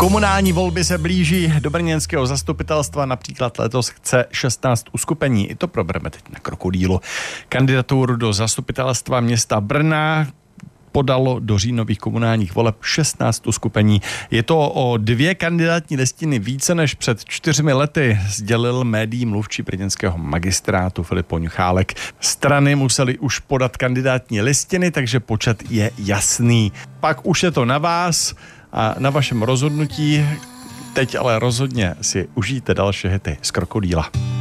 Komunální volby se blíží. Do brněnského zastupitelstva například letos chce 16 uskupení. I to probereme teď na Krokodýlu. Kandidaturu do zastupitelstva města Brna podalo do říjnových komunálních voleb 16 uskupení. Je to o 2 kandidátní listiny více než před 4 lety, sdělil médiím mluvčí brněnského magistrátu Filip Poňchálek. Strany musely už podat kandidátní listiny, takže počet je jasný. Pak už je to na vás a na vašem rozhodnutí. Teď ale rozhodně si užijte další hity z Krokodýla.